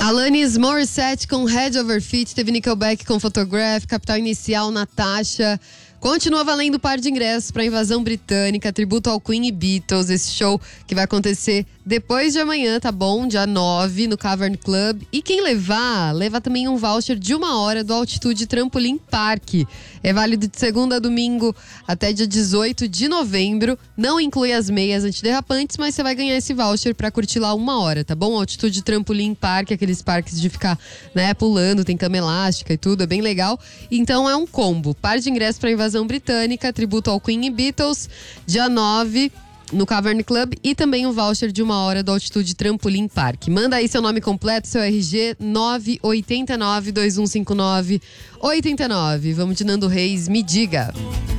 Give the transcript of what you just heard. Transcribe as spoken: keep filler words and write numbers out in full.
Alanis Morissette com Head Over Feet, teve Nickelback com Photograph, Capital Inicial, Natasha. Continua valendo o par de ingressos para a Invasão Britânica, tributo ao Queen e Beatles, esse show que vai acontecer depois de amanhã, tá bom? Dia nove, no Cavern Club. E quem levar, leva também um voucher de uma hora do Altitude Trampolim Park. É válido de segunda a domingo até dia dezoito de novembro. Não inclui as meias antiderrapantes, mas você vai ganhar esse voucher para curtir lá uma hora, tá bom? Altitude Trampolim Park, aqueles parques de ficar, né, pulando, tem cama elástica e tudo, é bem legal. Então é um combo, par de ingressos para Invasão Britânica, tributo ao Queen e Beatles, dia nove, no Cavern Club, e também um voucher de uma hora do Altitude Trampolim Park. Manda aí seu nome completo, seu R G, nove oito nove, dois um cinco nove, oito nove. Vamos de Nando Reis, Me Diga.